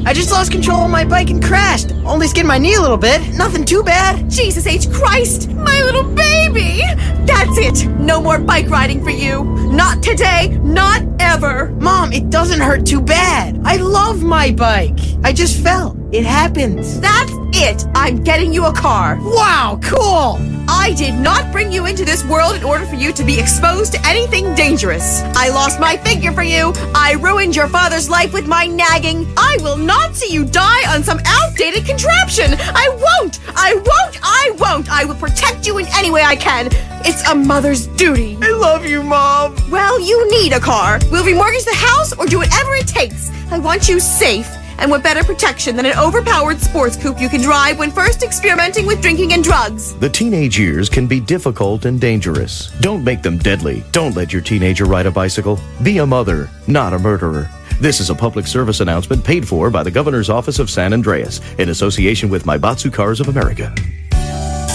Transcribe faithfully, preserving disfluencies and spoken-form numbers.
I just lost control of my bike and crashed. Only skinned my knee a little bit. Nothing too bad. Jesus H. Christ, my little baby! That's it! No more bike riding for you. Not today, not ever. Mom, it doesn't hurt too bad. I love my bike. I just fell. It happens. That's it! I'm getting you a car. Wow, cool! I did not bring you into this world in order for you to be exposed to anything dangerous. I lost my figure for you. I ruined your father's life with my nagging. I will not see you die on some outdated contraption. I won't! I won't! I won't! I will protect you in any way I can. It's a mother's duty. I love you, Mom. Well, you need a car. We'll remortgage the house or do whatever it takes. I want you safe. And what better protection than an overpowered sports coupe you can drive when first experimenting with drinking and drugs? The teenage years can be difficult and dangerous. Don't make them deadly. Don't let your teenager ride a bicycle. Be a mother, not a murderer. This is a public service announcement paid for by the Governor's Office of San Andreas in association with Maibatsu Cars of America.